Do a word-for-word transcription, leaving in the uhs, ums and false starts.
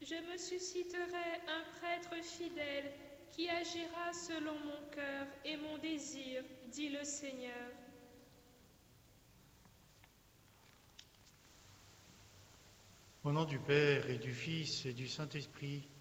Je me susciterai un prêtre fidèle qui agira selon mon cœur et mon désir, dit le Seigneur. Au nom du Père et du Fils et du Saint-Esprit,